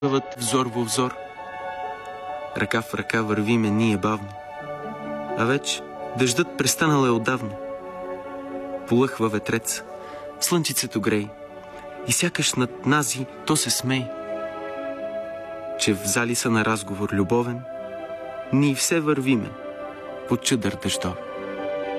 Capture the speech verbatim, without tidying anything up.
Пъват взор во взор. Ръка в ръка вървиме ние бавно. А вече дъждът престанал е отдавна. Полъхва ветрец, слънчицето грей и сякаш над нази то се смей, че в зали са на разговор любовен, ние все вървиме под чадър дъждов.